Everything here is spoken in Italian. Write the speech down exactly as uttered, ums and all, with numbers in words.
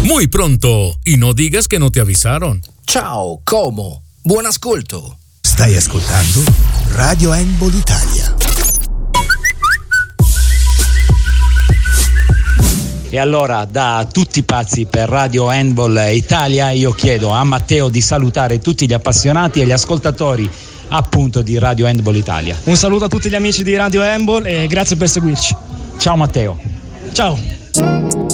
muy pronto, y no digas que no te avisaron. Ciao, Como. Buon ascolto. Stai ascoltando Radio Handball Italia. E allora, da tutti pazzi per Radio Handball Italia, io chiedo a Matteo di salutare tutti gli appassionati e gli ascoltatori appunto di Radio Handball Italia. Un saluto a tutti gli amici di Radio Handball e grazie per seguirci. Ciao Matteo. Ciao.